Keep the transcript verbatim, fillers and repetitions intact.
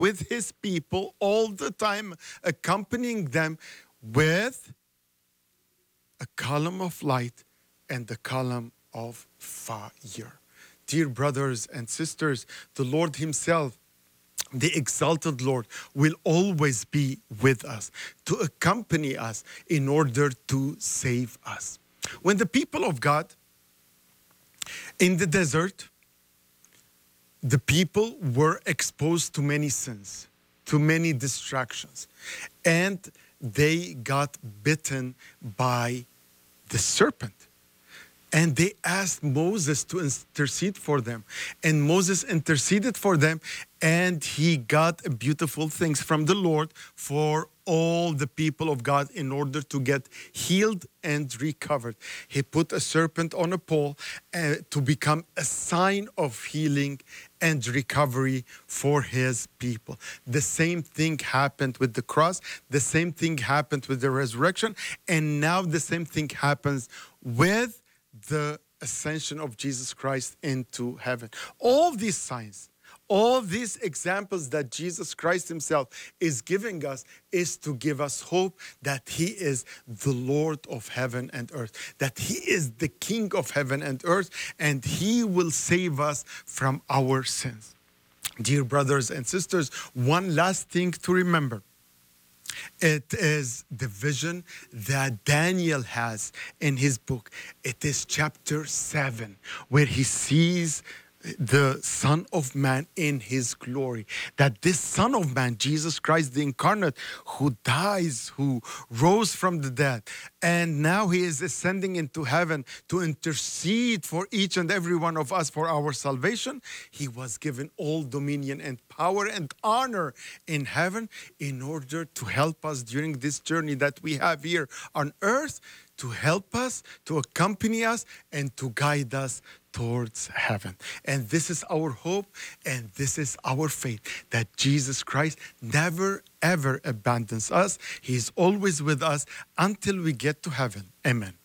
with his people all the time, accompanying them with a column of light and the column of fire. Dear brothers and sisters, the Lord himself, the exalted Lord, will always be with us to accompany us in order to save us. When the people of God in the desert, the people were exposed to many sins, to many distractions, and they got bitten by the serpent. And they asked Moses to intercede for them. And Moses interceded for them, and he got beautiful things from the Lord for all the people of God in order to get healed and recovered. He put a serpent on a pole uh, to become a sign of healing and recovery for his people. The same thing happened with the cross. The same thing happened with the resurrection. And now the same thing happens with the ascension of Jesus Christ into heaven. All these signs, all these examples that Jesus Christ himself is giving us is to give us hope that he is the Lord of heaven and earth, that he is the King of heaven and earth, and he will save us from our sins. Dear brothers and sisters, one last thing to remember. It is the vision that Daniel has in his book. It is chapter seven, where he sees the Son of Man in his glory. That this Son of Man, Jesus Christ, the incarnate, who dies, who rose from the dead, and now he is ascending into heaven to intercede for each and every one of us for our salvation. He was given all dominion and power and honor in heaven in order to help us during this journey that we have here on earth, to help us, to accompany us, and to guide us towards heaven. And this is our hope, and this is our faith, that Jesus Christ never, ever abandons us. He is always with us until we get to heaven. Amen.